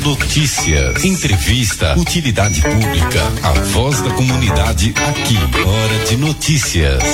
Notícias, entrevista, utilidade pública, a voz da comunidade aqui. Hora de notícias.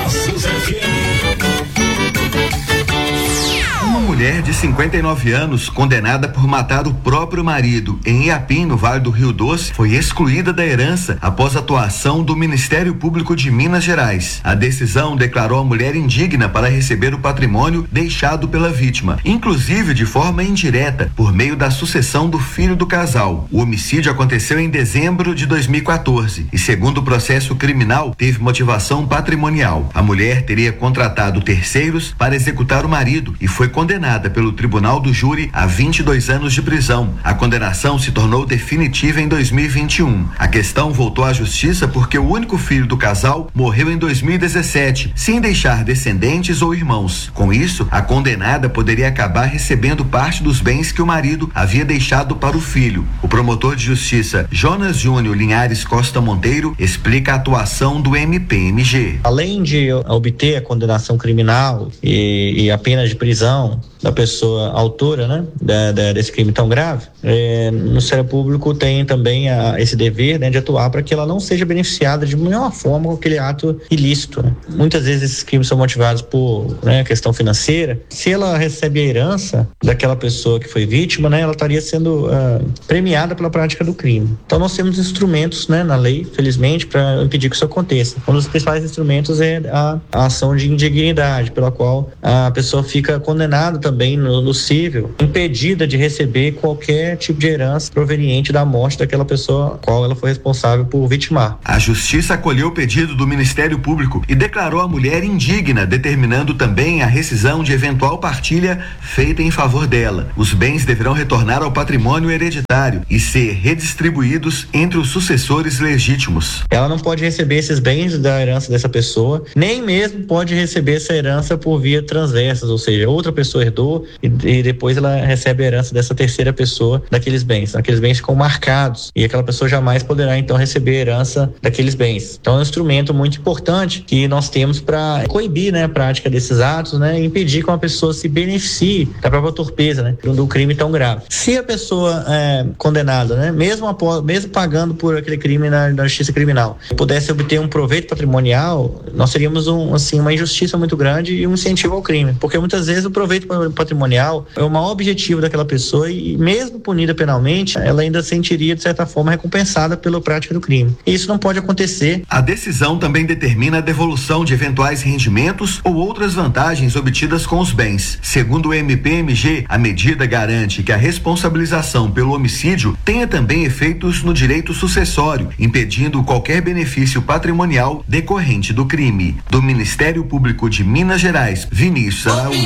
Uma mulher de 59 anos, condenada por matar o próprio marido em Iapim, no Vale do Rio Doce, foi excluída da herança após atuação do Ministério Público de Minas Gerais. A decisão declarou a mulher indigna para receber o patrimônio deixado pela vítima, inclusive de forma indireta, por meio da sucessão do filho do casal. O homicídio aconteceu em dezembro de 2014 e, segundo o processo criminal, teve motivação patrimonial. A mulher teria contratado terceiros para executar o marido e foi condenada pelo Tribunal do Júri a 22 anos de prisão. A condenação se tornou definitiva em 2021. A questão voltou à justiça porque o único filho do casal morreu em 2017, sem deixar descendentes ou irmãos. Com isso, a condenada poderia acabar recebendo parte dos bens que o marido havia deixado para o filho. O promotor de justiça Jonas Júnior Linhares Costa Monteiro explica a atuação do MPMG. Além de obter a condenação criminal e a pena de prisão da pessoa autora, né, desse crime tão grave, o Ministério Público tem também esse dever, né, de atuar para que ela não seja beneficiada de nenhuma forma com aquele ato ilícito, né? Muitas vezes esses crimes são motivados por, né, questão financeira. Se ela recebe a herança daquela pessoa que foi vítima, né, ela estaria sendo premiada pela prática do crime. Então nós temos instrumentos, né, na lei, felizmente, para impedir que isso aconteça. Um dos principais instrumentos é a ação de indignidade, pela qual a pessoa fica condenada também no cível, impedida de receber qualquer tipo de herança proveniente da morte daquela pessoa qual ela foi responsável por vitimar. A Justiça acolheu o pedido do Ministério Público e declarou a mulher indigna, determinando também a rescisão de eventual partilha feita em favor dela. Os bens deverão retornar ao patrimônio hereditário e ser redistribuídos entre os sucessores legítimos. Ela não pode receber esses bens da herança dessa pessoa, nem mesmo pode receber essa herança por via transversas, ou seja, outra pessoa herdou e depois ela recebe a herança dessa terceira pessoa daqueles bens. Aqueles bens ficam marcados e aquela pessoa jamais poderá então receber a herança daqueles bens. Então é um instrumento muito importante que nós temos para coibir, né, a prática desses atos, né, e impedir que uma pessoa se beneficie da própria torpeza, né, do crime tão grave. Se a pessoa condenada, né, mesmo pagando por aquele crime na justiça criminal, pudesse obter um proveito patrimonial, nós teríamos uma injustiça muito grande e um incentivo ao crime, porque muitas vezes o proveito patrimonial é o maior objetivo daquela pessoa e mesmo punida penalmente, ela ainda sentiria de certa forma recompensada pela prática do crime. E isso não pode acontecer. A decisão também determina a devolução de eventuais rendimentos ou outras vantagens obtidas com os bens. Segundo o MPMG, a medida garante que a responsabilização pelo homicídio tenha também efeitos no direito sucessório, impedindo qualquer benefício patrimonial decorrente do crime. Do Ministério Público de Minas Gerais, Vinícius Araújo.